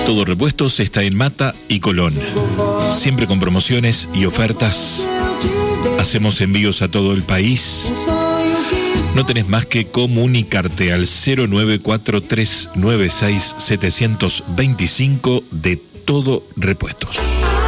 Todo Repuestos está en Mata y Colón. Siempre con promociones y ofertas. Hacemos envíos a todo el país. No tenés más que comunicarte al 094396725 de Todo Repuestos.